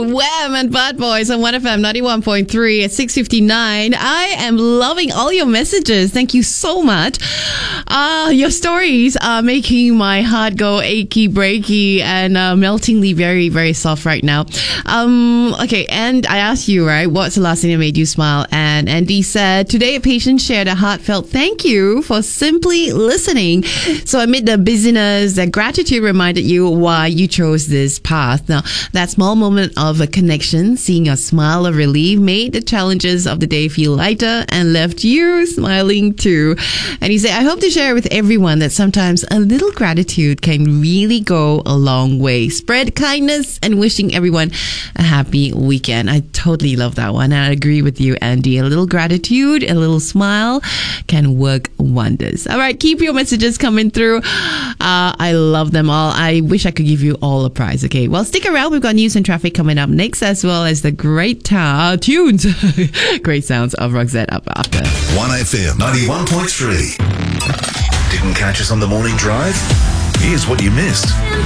Wham and Bad Boys on 1FM 91.3 at 6:59. I am loving all your messages. Thank you so much. Your stories are making my heart go achy breaky and meltingly very, very soft right now. Okay, and I asked you, right, what's the last thing that made you smile? And Andy said, today a patient shared a heartfelt thank you for simply listening. So amid the busyness, that gratitude reminded you why you chose this path. Now, that small moment of a connection, seeing a smile of relief, made the challenges of the day feel lighter and left you smiling too. And he said, I hope to share with everyone that sometimes a little gratitude can really go a long way. Spread kindness and wishing everyone a happy weekend. I totally love that one. And I agree with you, Andy. A little gratitude, a little smile can work wonders. All right, keep your messages coming through. I love them all. I wish I could give you all a prize. Okay, well, stick around. We've got news and traffic coming up next, as well as the great tunes, great sounds of Roxette up after. 1FM 91.3. Didn't catch us on the morning drive? Here's what you missed.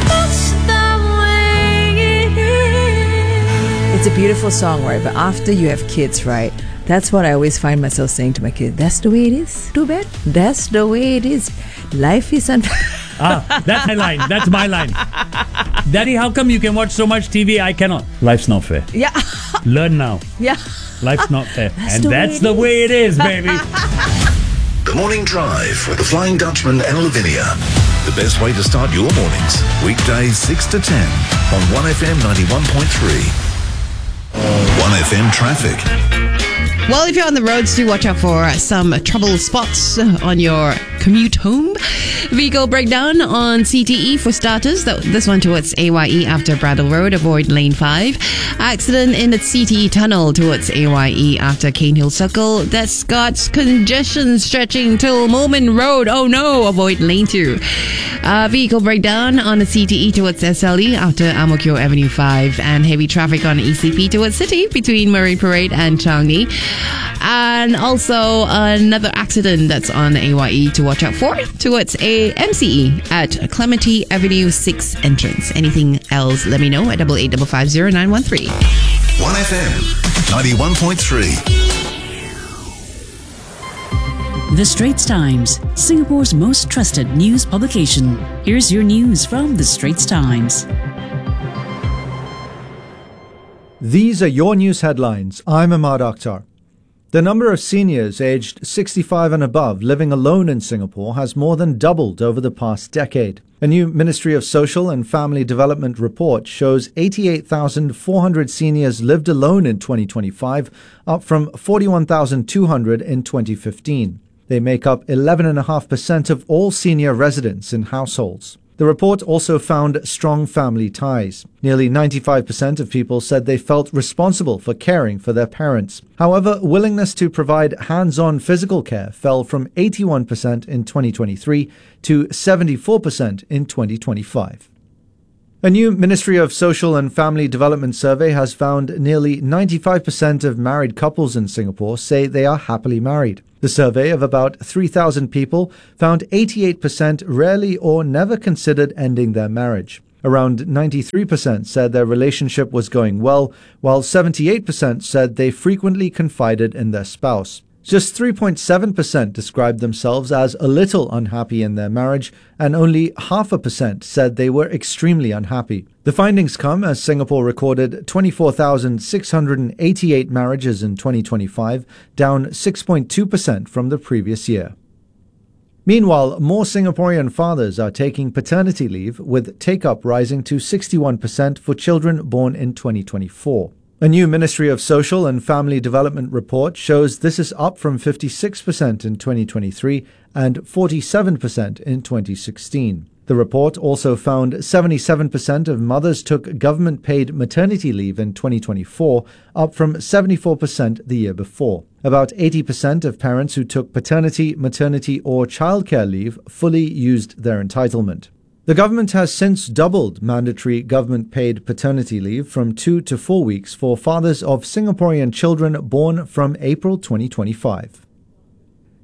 It's a beautiful song, right? But after you have kids, right? That's what I always find myself saying to my kid. That's the way it is. Too bad. That's the way it is. Life is unfair. That's my line. That's my line. Daddy, how come you can watch so much TV? I cannot. Life's not fair. Yeah. Learn now. Yeah. Life's not fair. That's the way it is, baby. The Morning Drive with the Flying Dutchman and Lavinia. The best way to start your mornings. Weekdays 6 to 10 on 1FM 91.3. 1FM traffic. Well, if you're on the roads, do watch out for some trouble spots on your commute home. Vehicle breakdown on CTE for starters. This one towards AYE after Bradle Road. Avoid lane 5. Accident in the CTE tunnel towards AYE after Cane Hill Circle. That's got congestion stretching till Moulmein Road. Oh no, avoid lane 2. Vehicle breakdown on the CTE towards SLE after Ang Mo Kio Avenue 5. And heavy traffic on ECP towards City between Marine Parade and Changi. And also another accident that's on AYE to watch out for towards MCE at Clementi Avenue 6 entrance. Anything else, let me know at 88550913. 1FM 91.3. The Straits Times, Singapore's most trusted news publication. Here's your news from The Straits Times. These are your news headlines. I'm Ahmad Akhtar. The number of seniors aged 65 and above living alone in Singapore has more than doubled over the past decade. A new Ministry of Social and Family Development report shows 88,400 seniors lived alone in 2025, up from 41,200 in 2015. They make up 11.5% of all senior residents in households. The report also found strong family ties. Nearly 95% of people said they felt responsible for caring for their parents. However, willingness to provide hands-on physical care fell from 81% in 2023 to 74% in 2025. A new Ministry of Social and Family Development survey has found nearly 95% of married couples in Singapore say they are happily married. The survey of about 3,000 people found 88% rarely or never considered ending their marriage. Around 93% said their relationship was going well, while 78% said they frequently confided in their spouse. Just 3.7% described themselves as a little unhappy in their marriage, and only 0.5% said they were extremely unhappy. The findings come as Singapore recorded 24,688 marriages in 2025, down 6.2% from the previous year. Meanwhile, more Singaporean fathers are taking paternity leave, with take-up rising to 61% for children born in 2024. A new Ministry of Social and Family Development report shows this is up from 56% in 2023 and 47% in 2016. The report also found 77% of mothers took government-paid maternity leave in 2024, up from 74% the year before. About 80% of parents who took paternity, maternity, or childcare leave fully used their entitlement. The government has since doubled mandatory government-paid paternity leave from 2 to 4 weeks for fathers of Singaporean children born from April 2025.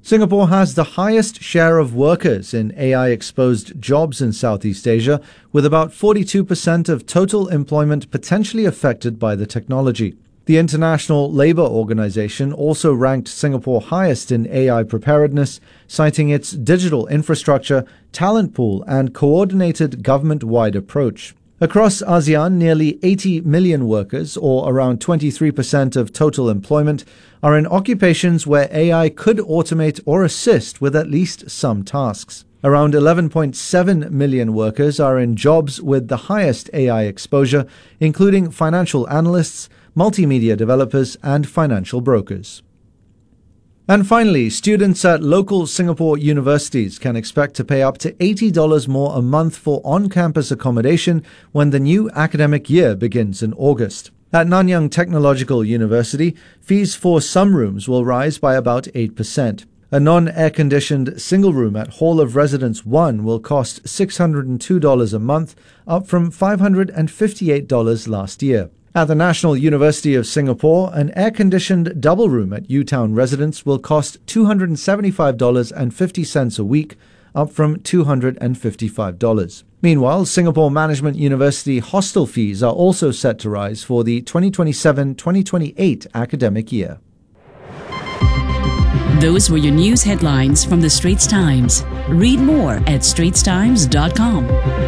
Singapore has the highest share of workers in AI-exposed jobs in Southeast Asia, with about 42% of total employment potentially affected by the technology. The International Labour Organization also ranked Singapore highest in AI preparedness, citing its digital infrastructure, talent pool, and coordinated government-wide approach. Across ASEAN, nearly 80 million workers, or around 23% of total employment, are in occupations where AI could automate or assist with at least some tasks. Around 11.7 million workers are in jobs with the highest AI exposure, including financial analysts, multimedia developers, and financial brokers. And finally, students at local Singapore universities can expect to pay up to $80 more a month for on-campus accommodation when the new academic year begins in August. At Nanyang Technological University, fees for some rooms will rise by about 8%. A non-air-conditioned single room at Hall of Residence 1 will cost $602 a month, up from $558 last year. At the National University of Singapore, an air-conditioned double room at U-Town Residence will cost $275.50 a week, up from $255. Meanwhile, Singapore Management University hostel fees are also set to rise for the 2027-2028 academic year. Those were your news headlines from the Straits Times. Read more at straitstimes.com.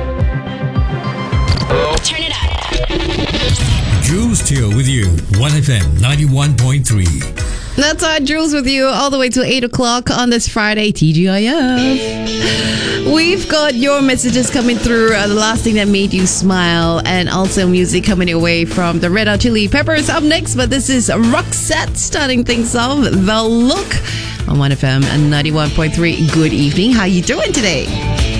Turn it up. Jules Teo with you, 1FM 91.3. That's our Jules with you all the way to 8 o'clock on this Friday, TGIF. We've got your messages coming through, the last thing that made you smile, and also music coming your way from the Red Hot Chili Peppers up next, but this is Roxette starting things off, The Look on 1FM and 91.3. Good evening, how you doing today?